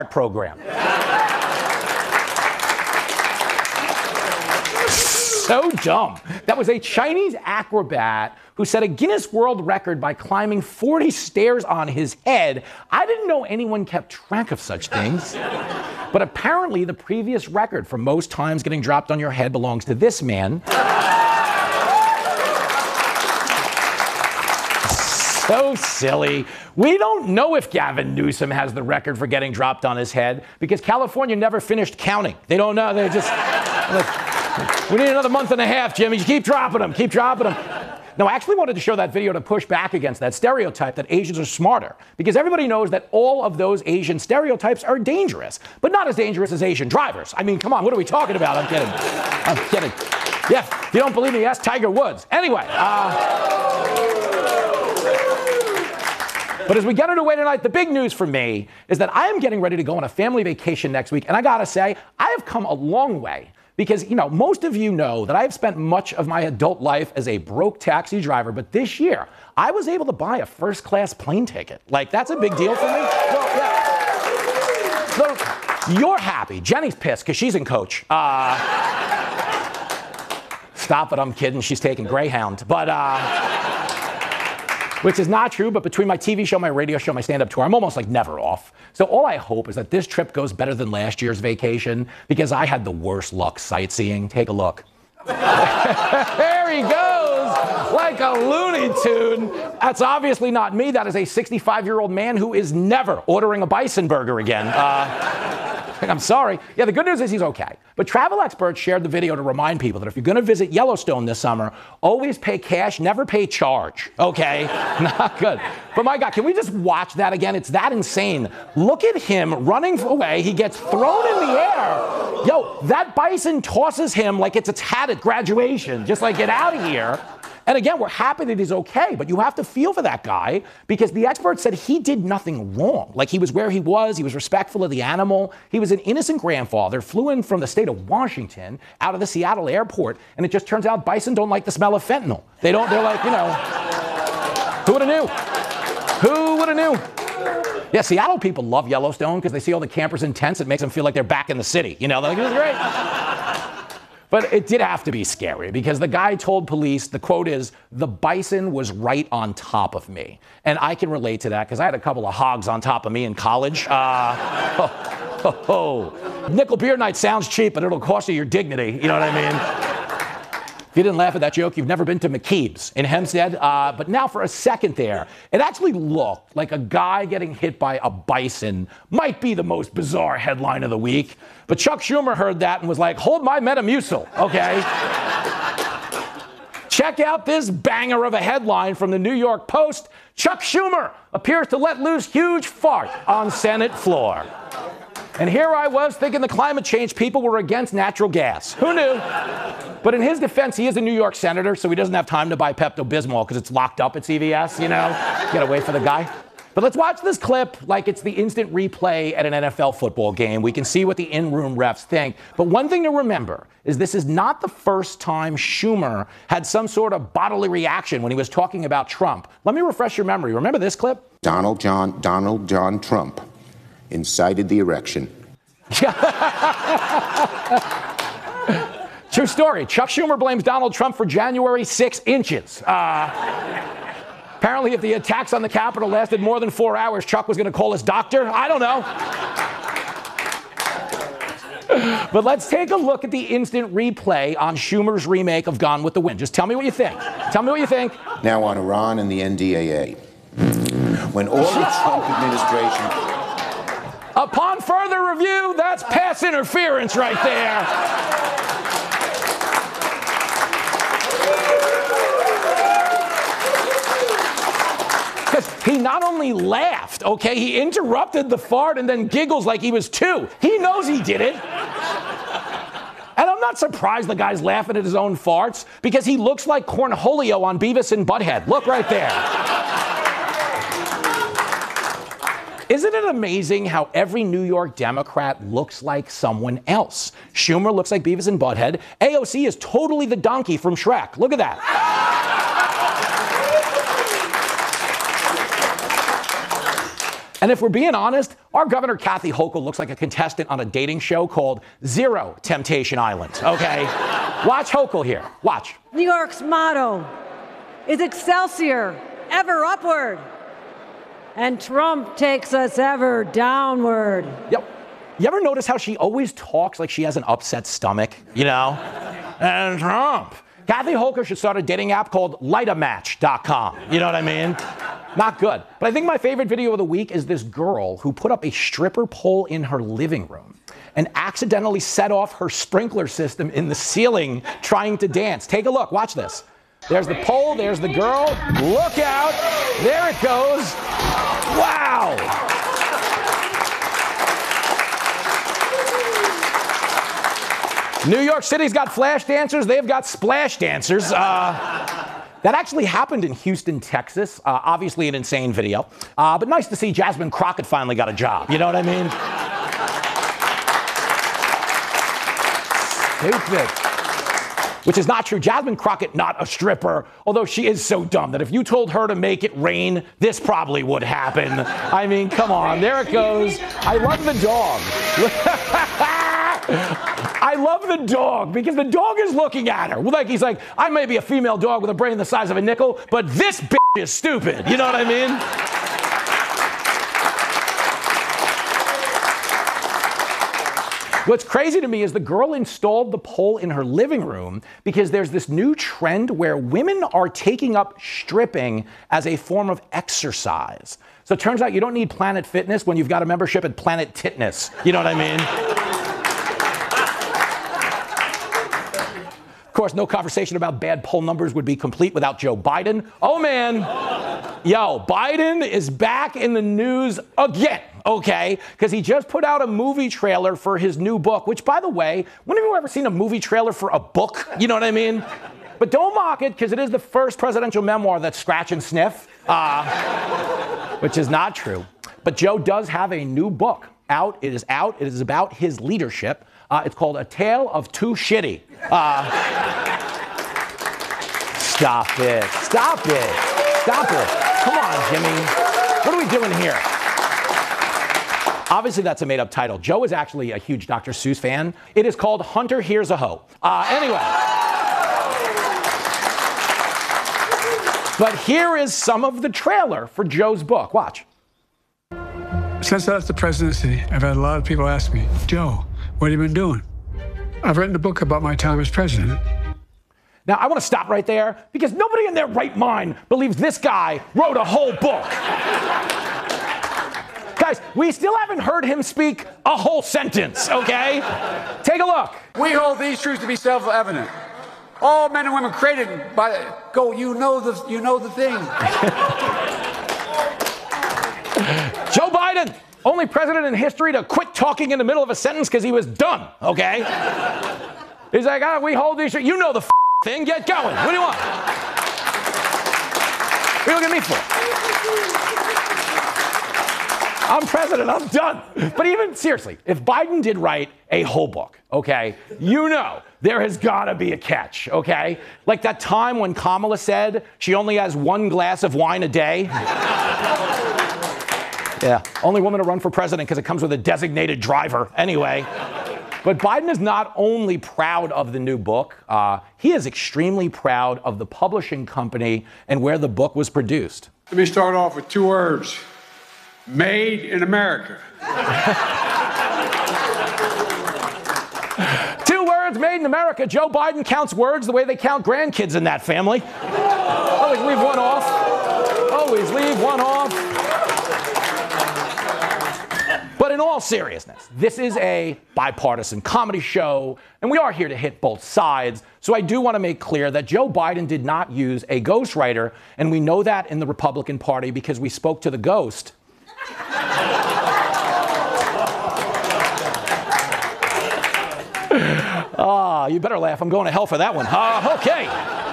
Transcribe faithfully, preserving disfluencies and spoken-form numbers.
program. So dumb. That was a Chinese acrobat who set a Guinness World Record by climbing forty stairs on his head. I didn't know anyone kept track of such things. But apparently the previous record for most times getting dropped on your head belongs to this man. So silly. We don't know if Gavin Newsom has the record for getting dropped on his head because California never finished counting. They don't know. They're just like, we need another month and a half, Jimmy. You keep dropping them. Keep dropping them. No, I actually wanted to show that video to push back against that stereotype that Asians are smarter, because everybody knows that all of those Asian stereotypes are dangerous, but not as dangerous as Asian drivers. I mean, come on, what are we talking about? I'm kidding. I'm kidding. Yeah, if you don't believe me, ask Tiger Woods. Anyway, uh... But as we get underway tonight, the big news for me is that I am getting ready to go on a family vacation next week, and I gotta say, I have come a long way. Because, you know, most of you know that I have spent much of my adult life as a broke taxi driver, but this year, I was able to buy a first-class plane ticket. Like, that's a big deal for me. Well, yeah. So, you're happy. Jenny's pissed because she's in coach. Uh, stop it, I'm kidding. She's taking Greyhound. But, uh... which is not true, but between my T V show, my radio show, my stand-up tour, I'm almost like never off. So all I hope is that this trip goes better than last year's vacation, because I had the worst luck sightseeing. Take a look. There he goes, like a Looney Tune. That's obviously not me. That is a sixty-five-year-old man who is never ordering a bison burger again. Uh, I'm sorry. Yeah, the good news is he's okay. But travel experts shared the video to remind people that if you're going to visit Yellowstone this summer, always pay cash, never pay charge. Okay? Not good. But my God, can we just watch that again? It's that insane. Look at him running away. He gets thrown in the air. Yo, that bison tosses him like it's its hat at graduation. Just like, get out of here. And again, we're happy that he's okay, but you have to feel for that guy, because the experts said he did nothing wrong. Like, he was where he was, he was respectful of the animal, he was an innocent grandfather, flew in from the state of Washington out of the Seattle airport, and it just turns out bison don't like the smell of fentanyl. They don't, they're like, you know, who would have knew? Who would have knew? Yeah, Seattle people love Yellowstone because they see all the campers in tents. It makes them feel like they're back in the city. You know, they're like, it was great. But it did have to be scary, because the guy told police, the quote is, "The bison was right on top of me." And I can relate to that, because I had a couple of hogs on top of me in college. Uh, oh, oh, oh. Nickel beer night sounds cheap, but it'll cost you your dignity. You know what I mean? If you didn't laugh at that joke, you've never been to McKeeb's in Hempstead. Uh, but now for a second there, it actually looked like a guy getting hit by a bison might be the most bizarre headline of the week. But Chuck Schumer heard that and was like, hold my Metamucil, okay? Check out this banger of a headline from the New York Post. Chuck Schumer appears to let loose huge fart on Senate floor. And here I was thinking the climate change people were against natural gas. Who knew? But in his defense, he is a New York senator, so he doesn't have time to buy Pepto-Bismol because it's locked up at C V S, you know? You gotta wait for the guy. But let's watch this clip like it's the instant replay at an N F L football game. We can see what the in-room refs think. But one thing to remember is this is not the first time Schumer had some sort of bodily reaction when he was talking about Trump. Let me refresh your memory. Remember this clip? Donald John, Donald John Trump incited the erection. True story. Chuck Schumer blames Donald Trump for January sixth inches. Uh, apparently, if the attacks on the Capitol lasted more than four hours, Chuck was going to call his doctor. I don't know. But let's take a look at the instant replay on Schumer's remake of Gone with the Wind. Just tell me what you think. Tell me what you think. Now on Iran and the N D A A. When all the Trump administration... Upon further review, that's pass interference right there. Because he not only laughed, okay, he interrupted the fart and then giggles like he was two. He knows he did it. And I'm not surprised the guy's laughing at his own farts, because he looks like Cornholio on Beavis and Butthead. Look right there. Isn't it amazing how every New York Democrat looks like someone else? Schumer looks like Beavis and Butthead. A O C is totally the donkey from Shrek. Look at that. And if we're being honest, our Governor Kathy Hochul looks like a contestant on a dating show called Zero Temptation Island, okay? Watch Hochul here. Watch. New York's motto is Excelsior, ever upward. And Trump takes us ever downward. Yep. You ever notice how she always talks like she has an upset stomach, you know? And Trump. Kathy Hochul should start a dating app called light a match dot com. You know what I mean? Not good. But I think my favorite video of the week is this girl who put up a stripper pole in her living room and accidentally set off her sprinkler system in the ceiling trying to dance. Take a look. Watch this. There's the pole. There's the girl. Look out. There it goes. Wow. New York City's got flash dancers. They've got splash dancers. Uh, that actually happened in Houston, Texas. Uh, obviously an insane video. Uh, but nice to see Jasmine Crockett finally got a job. You know what I mean? Stupid. Which is not true. Jasmine Crockett, not a stripper, although she is so dumb that if you told her to make it rain, this probably would happen. I mean, come on. There it goes. I love the dog. I love the dog because the dog is looking at her. Like he's like, I may be a female dog with a brain the size of a nickel, but this bitch is stupid. You know what I mean? What's crazy to me is the girl installed the pole in her living room because there's this new trend where women are taking up stripping as a form of exercise. So it turns out you don't need Planet Fitness when you've got a membership at Planet Titness. You know what I mean? Of course, no conversation about bad poll numbers would be complete without Joe Biden. Oh, man. Yo, Biden is back in the news again, okay? Because he just put out a movie trailer for his new book, which, by the way, when have you ever seen a movie trailer for a book? You know what I mean? But don't mock it, because it is the first presidential memoir that's scratch and sniff, uh, which is not true. But Joe does have a new book out. It is out. It is about his leadership. Uh, it's called A Tale of Too Shitty. Uh, stop it. Stop it. Stop it. Come on, Jimmy. What are we doing here? Obviously, that's a made-up title. Joe is actually a huge Doctor Seuss fan. It is called Hunter Here's a Hoe. Uh, anyway. But here is some of the trailer for Joe's book. Watch. Since I left the presidency, I've had a lot of people ask me, Joe, what have you been doing? I've written a book about my time as president. Now, I want to stop right there because nobody in their right mind believes this guy wrote a whole book. Guys, we still haven't heard him speak a whole sentence, okay? Take a look. We hold these truths to be self-evident. All men and women created by, go, you know the, you know the thing. Joe Biden, only president in history to quit talking in the middle of a sentence because he was done, okay? He's like, ah, we hold these, you know the f thing, get going. What do you want? What are you looking at me for? I'm president, I'm done. But even, seriously, if Biden did write a whole book, okay, you know there has got to be a catch, okay? Like that time when Kamala said she only has one glass of wine a day. Yeah, only woman to run for president because it comes with a designated driver. Anyway, but Biden is not only proud of the new book, uh, he is extremely proud of the publishing company and where the book was produced. Let me start off with two words. Made in America. Two words, made in America. Joe Biden counts words the way they count grandkids in that family. Always leave one off. Always leave one off. But in all seriousness, this is a bipartisan comedy show, and we are here to hit both sides. So I do want to make clear that Joe Biden did not use a ghostwriter, and we know that in the Republican Party because we spoke to the ghost. Ah, you better laugh. I'm going to hell for that one. Uh, okay.